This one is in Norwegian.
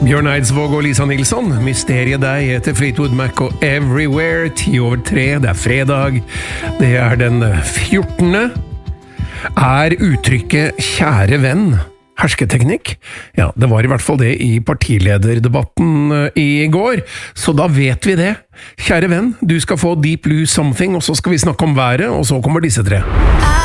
Bjørn Eidsvåg og Lisa Nilsson, Mysteriet deg heter Fleetwood Mac og Everywhere, 10:03, det er fredag, det er den 14. Er uttrykket «kjære venn» hersketeknikk? Ja, det var i hvert fall det i partilederdebatten i går, så da vet vi det. Kjære venn, du skal få Deep Blue Something, og så skal vi snakke om været, og så kommer disse tre.